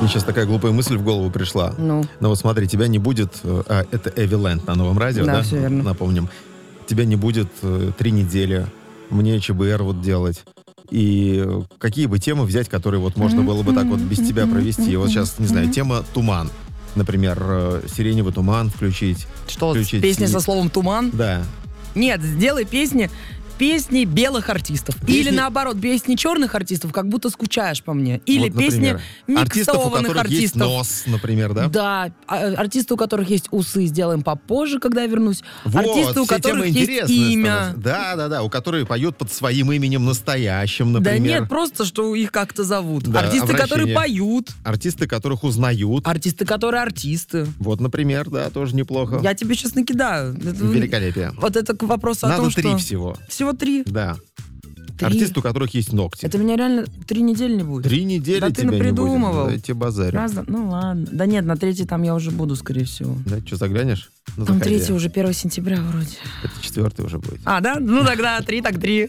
Мне сейчас такая глупая мысль в голову пришла. Ну. Но вот смотри, тебя не будет... это Эвиленд на Новом радио, да? Да, все верно. Напомним. Тебя не будет 3 недели. Мне ЧБР вот делать. И какие бы темы взять, которые вот можно было бы так вот без тебя провести. И вот сейчас, не знаю, тема «Туман». Например, «Сиреневый туман» включить. Что, песня со словом «туман»? Да. Нет, сделай песни белых артистов. Или наоборот, песни черных артистов, как будто скучаешь по мне. Или вот, например, песни миксованных артистов. Есть нос, например, да? Да. Артисты, у которых есть усы, сделаем попозже, когда я вернусь. Вот, артисты, у которых есть имя. Да. У которых поют под своим именем настоящим, например. Да нет, просто, что их как-то зовут. Да, артисты, которые поют. Артисты, которых узнают. Артисты, которые артисты. Вот, например, да, тоже неплохо. Я тебе сейчас накидаю. Великолепие. Вот это к вопросу о том, что... Надо 3 всего. Всего 3? Да. 3. Артисты, у которых есть ногти. Это меня реально 3 недели не будет. 3 недели да тебя ты напридумывал. не будет. Да, я тебе базарю. Ну ладно. Да нет, на 3 там я уже буду, скорее всего. Да, что, заглянешь? Ну, там заходи. 3 уже 1 сентября вроде. Это 4 уже будет. А, да? Ну тогда 3, так 3.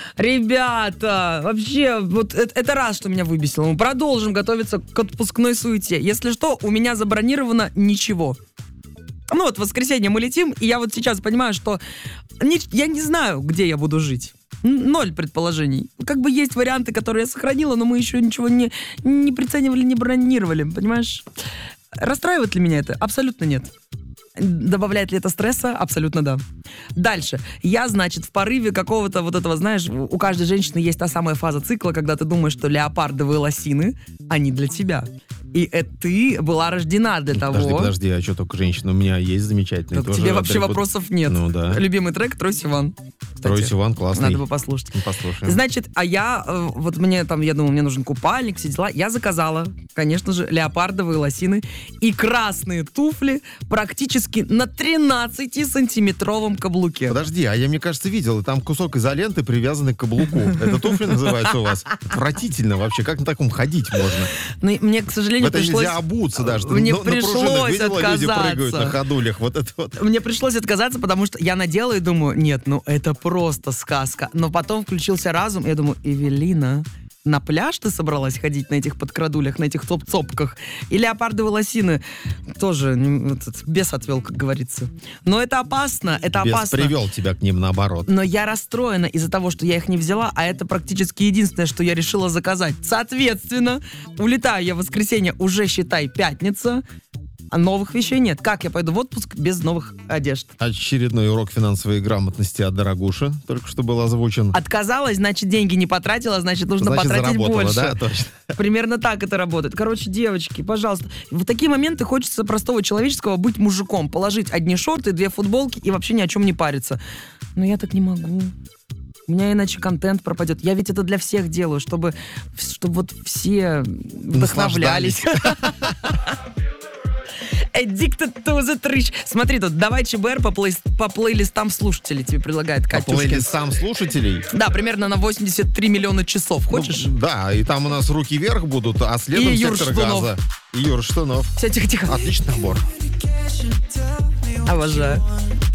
Ребята, вообще, вот это раз, что меня выбесило. Мы продолжим готовиться к отпускной суете. Если что, у меня забронировано ничего. Ну вот, в воскресенье мы летим, и я вот сейчас понимаю, что я не знаю, где я буду жить. 0 предположений. Как бы есть варианты, которые я сохранила, но мы еще ничего не приценивали, не бронировали, понимаешь? Расстраивает ли меня это? Абсолютно нет. Добавляет ли это стресса? Абсолютно да. Дальше. Я, значит, в порыве какого-то вот этого, знаешь, у каждой женщины есть та самая фаза цикла, когда ты думаешь, что леопардовые лосины, они для тебя. И ты была рождена для того... Подожди, а что только женщина? У меня есть замечательный. Так тебе вообще вопросов нет. Ну да. Любимый трек «Трой Сиван». «Трой Сиван» классный. Надо бы послушать. Послушаем. Значит, а я, вот мне там, я думаю, мне нужен купальник, все дела. Я заказала, конечно же, леопардовые лосины и красные туфли практически на 13-сантиметровом каблуке. Подожди, а я, мне кажется, видел, там кусок изоленты привязанный к каблуку. Это туфли называется у вас? Отвратительно вообще. Как на таком ходить можно? Ну, мне, к сожалению, в это пришлось... нельзя обуться даже. Мне на пришлось видела, отказаться. Люди прыгают на ходулях. Вот это вот. Мне пришлось отказаться, потому что я надела и думаю, нет, ну это просто сказка. Но потом включился разум, и я думаю, Эвелина, на пляж ты собралась ходить на этих подкрадулях, на этих топ-цопках? И леопардовые лосины тоже бес отвел, как говорится. Но это опасно, это Бес опасно. привел тебя к ним наоборот. Но я расстроена из-за того, что я их не взяла, а это практически единственное, что я решила заказать. Соответственно, улетаю я в воскресенье, уже, считай, пятница, а новых вещей нет. Как я пойду в отпуск без новых одежд? Очередной урок финансовой грамотности от Дорогуши только что был озвучен. Отказалась, значит, деньги не потратила, значит, нужно потратить больше. Да, точно. Примерно так это работает. Короче, девочки, пожалуйста, в такие моменты хочется простого человеческого быть мужиком, положить одни шорты, 2 футболки и вообще ни о чем не париться. Но я так не могу. У меня иначе контент пропадет. Я ведь это для всех делаю, чтобы вот все вдохновлялись. Addicted to the Trish. Смотри, тут давай ЧБР по плейлистам слушателей тебе предлагает Катюшкин. По плейлистам слушателей? Да, примерно на 83 миллиона часов. Хочешь? Ну, да, и там у нас руки вверх будут, а следом сектор газа. И Юр Штунов. Все, тихо-тихо. Отличный набор. Обожаю.